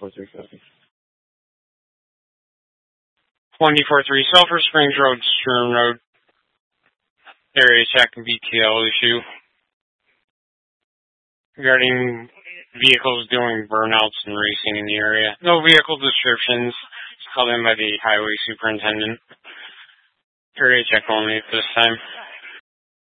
24-3 Sulphur Springs Road, Sturm Road. Area check VTL issue. Regarding vehicles doing burnouts and racing in the area. No vehicle descriptions. It's called in by the highway superintendent. Area check only at this time.